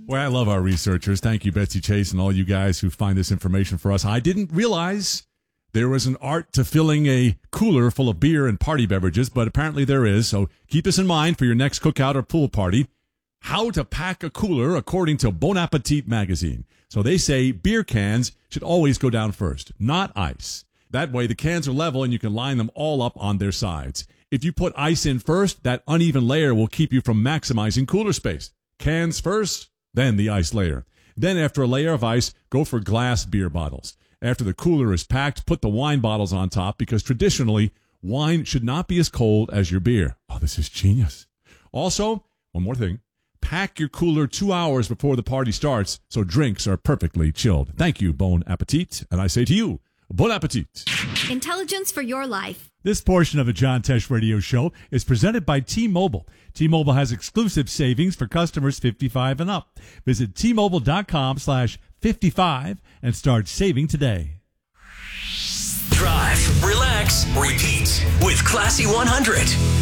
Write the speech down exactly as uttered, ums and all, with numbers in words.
Well, I love our researchers. Thank you, Betsy Chase, and all you guys who find this information for us. I didn't realize there was an art to filling a cooler full of beer and party beverages, but apparently there is. So keep this in mind for your next cookout or pool party. How to pack a cooler according to Bon Appetit magazine. So they say beer cans should always go down first, not ice. That way the cans are level and you can line them all up on their sides. If you put ice in first, that uneven layer will keep you from maximizing cooler space. Cans first, then the ice layer. Then after a layer of ice, go for glass beer bottles. After the cooler is packed, put the wine bottles on top because traditionally, wine should not be as cold as your beer. Oh, this is genius. Also, one more thing. Pack your cooler two hours before the party starts so drinks are perfectly chilled. Thank you, Bon Appetit. And I say to you, Bon Appetit. Intelligence for your life. This portion of the John Tesh Radio Show is presented by T-Mobile. T-Mobile has exclusive savings for customers fifty-five and up. Visit T-Mobile.com slash 55 and start saving today. Drive, relax, repeat with Classy one hundred.